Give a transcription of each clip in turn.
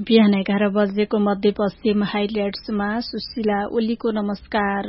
बिहान 11 बजेको मध्यपश्चिम हाइलाइट्समा सुशीला ओलीको नमस्कार।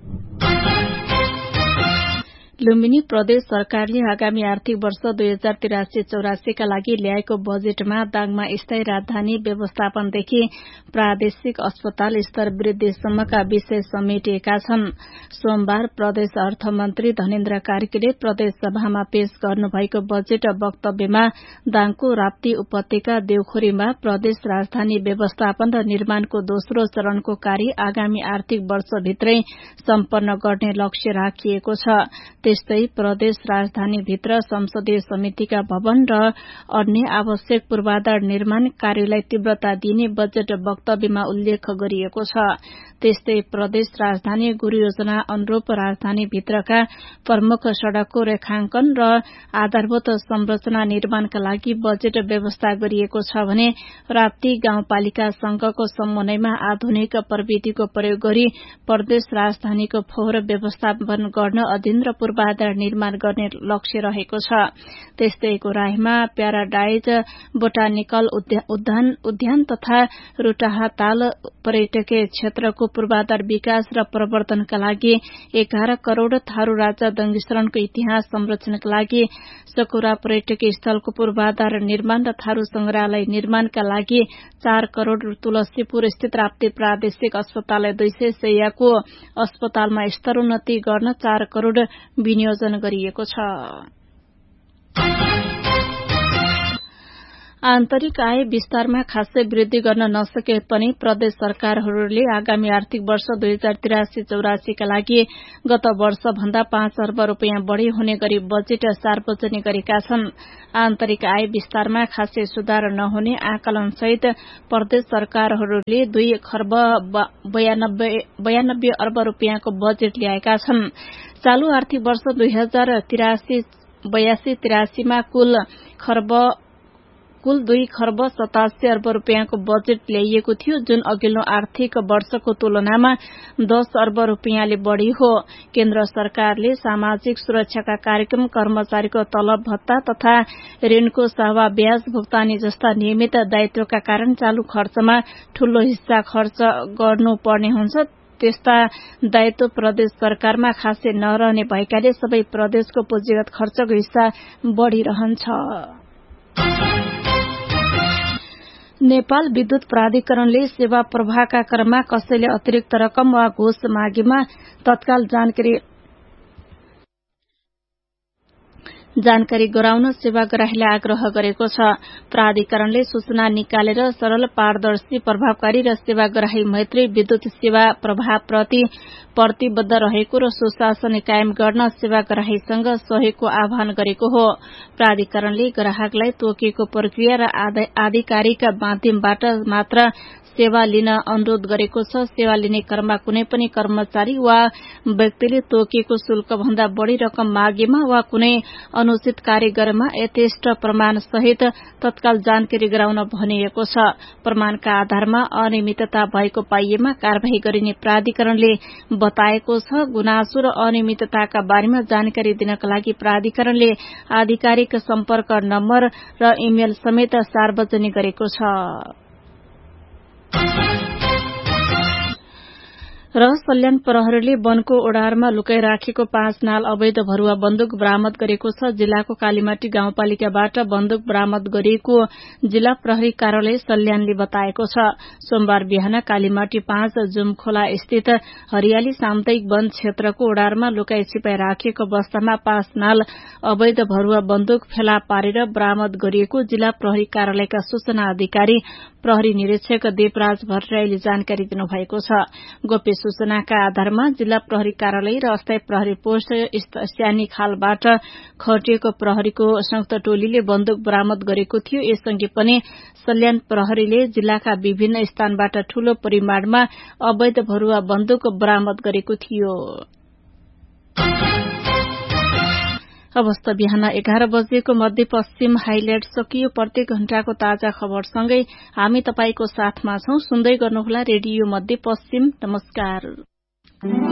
लुम्बिनी प्रदेश सरकारले आगामी आर्थिक वर्ष 2083-84 का लागि ल्याएको बजेटमा दाङमा स्थायी राजधानी व्यवस्थापनदेखि प्रादेशिक अस्पताल स्तर वृद्धिसम्मका विषय समेटिएका छन्। सोमबार प्रदेश अर्थमन्त्री धनेन्द्र कार्कीले प्रदेश सभामा पेश गर्नुभएको बजेट वक्तव्यमा दाङको राप्ती उपत्यका देउखोरीमा प्रदेश राजधानी व्यवस्थापन र निर्माणको दोस्रो चरणको कार्य आगामी आर्थिक वर्षभित्रै सम्पन्न गर्ने लक्ष्य राखिएको छ। त्यस्तै प्रदेश राजधानीभित्र संसदीय समितिका भवन र अन्य आवश्यक पूर्वाधार निर्माण कार्यलाई तीव्रता दिने बजेट वक्तव्यमा उल्लेख गरिएको छ। त्यस्तै प्रदेश राजधानी गुरु योजना अनुरूप राजधानीभित्रका प्रमुख सड़कको रेखांकन र आधारभूत संरचना निर्माणका लागि बजेट व्यवस्था गरिएको छ भने राप्ती गाउँपालिका संघको समन्वयमा आधुनिक प्रविधिको प्रयोग गरी प्रदेश राजधानीको फोहोर व्यवस्थापन गर्न अधीन र पूर्वाधार निर्माण गर्ने लक्ष्य रहेको छ। त्यस्तै गोराहीमा प्याराडाइज बोटानिकल उद्यान तथा रुटाहा ताल पर्यटकीय क्षेत्रको पूर्वाधार विकास र प्रवर्धनका लागि 11 करोड़, थारू राजा दङ्गीशरणको इतिहास संरक्षणका लागि सकुरा पर्यटकीय स्थलको पूर्वाधार निर्माण र थारू संग्रहालय निर्माणका लागि 4 करोड़, तुलसीपुर स्थित राप्ती प्रादेशिक अस्पताललाई 200 शैय्याको अस्पतालमा स्तरोन्नति गर्न 4 करोड़ विनियोजन गरिएको छ। आन्तरिक आय विस्तारमा खासै वृद्धि गर्न नसके पनि प्रदेश सरकारहरूले आगामी आर्थिक वर्ष 2083-84 का लागि गत वर्ष भन्दा 5 अर्ब रूपियाँ बढ़ी हुने गरी बजेट सार्वजनिक गरेका छन्। आन्तरिक आय विस्तारमा खासै सुधार नहुने आकलन सहित प्रदेश सरकारहरूले 2 खर्ब 92 अर्ब रूपियाँको बजेट ल्याएका छन्। चालू आर्थिक वर्ष 2083-84 मा कुल 2 खर्ब 87 अर्ब रूपियाँको बजेट ल्याइएको थियो, जुन अघिल्लो आर्थिक वर्षको तुलनामा 10 अर्ब रूपियाँले बढ़ी हो। केन्द्र सरकारले सामाजिक सुरक्षाका कार्यक्रम, कर्मचारीको तलब भत्ता तथा ऋणको सावा ब्याज भुक्तानी जस्ता नियमित दायित्वका कारण चालू खर्चमा ठूलो हिस्सा खर्च गर्नुपर्ने हुन्छ। त्यस्ता दायित्व प्रदेश सरकारमा खासै नरहने भएकाले सबै प्रदेशको पुँजीगत खर्चको हिस्सा बढ़िरहन्छ। नेपाल विद्युत प्राधिकरणले सेवा प्रवाहका क्रममा कसैले अतिरिक्त रकम वा घुस मागेमा तत्काल जानकारी गराउन सेवाग्राहीलाई आग्रह गरेको छ। प्राधिकरणले सूचना निकालेर सरल, पारदर्शी, प्रभावकारी र सेवाग्राही मैत्री विद्युत सेवा प्रवाहप्रति प्रतिबद्ध रहेको र सुशासन कायम गर्न सेवाग्राहीसँग सहयोगको आह्वान गरेको हो। प्राधिकरणले ग्राहकलाई तोकिएको प्रक्रिया र आधिकारिक माध्यमबाट मात्र सेवा लिन अनुरोध गरेको छ। सेवा लिने क्रममा कुनै पनि कर्मचारी वा व्यक्तिले तोकिएको शुल्क भन्दा बढ़ी रकम मागेमा वा कुनै अनुचित कार्य गरेमा यथेष्ट प्रमाण सहित तत्काल जानकारी गराउन भनिएको छ। प्रमाणका आधारमा अनियमितता भएको पाइएमा कार्यवाही गरिने प्राधिकरणले बताएको छ। गुनासो र अनियमितताका बारेमा जानकारी दिनका लागि प्राधिकरणले आधिकारिक सम्पर्क नम्बर र इमेल समेत सार्वजनिक गरेको छ। र सल्यान प्रहरीले वनको ओडारमा लुकाई राखेको 5 नाल अवैध भरुवा बन्दुक बरामद गरेको छ। जिल्लाको कालीमाटी गाउँपालिकाबाट बन्दुक बरामद गरिएको जिल्ला प्रहरी कार्यालय सल्यानले बताएको छ। सोमबार बिहान कालीमाटी 5 जुमखोला स्थित हरियाली सामुदायिक वन क्षेत्रको ओडारमा लुकाई छिपाई राखेको अवस्थामा 5 नाल अवैध भरुवा बन्दुक फेला पारेर बरामद गरिएको जिल्ला प्रहरी कार्यालयका सूचना अधिकारी प्रहरी निरीक्षक देवराज भट्टराईले जानकारी दिनुभएको छ। गोप्य सूचनाका आधारमा जिल्ला प्रहरी कार्यालय र अस्थायी प्रहरी पोस्ट स्यानी खालबाट खटिएको प्रहरीको संयुक्त टोलीले बन्दुक बरामद गरेको थियो। यससँगै पनि सल्यान प्रहरीले जिल्लाका विभिन्न स्थानबाट ठूलो परिमाणमा अवैध भरुवा बन्दुक बरामद गरेको थियो। अवस्था बिहान 11 बजेको मध्यपश्चिम हाइलाइट सकियो। प्रत्येक घण्टाको ताजा खबरसँगै हामी तपाईको साथमा छौं। सुन्दै गर्नुहोला रेडियो मध्यपश्चिम। नमस्कार।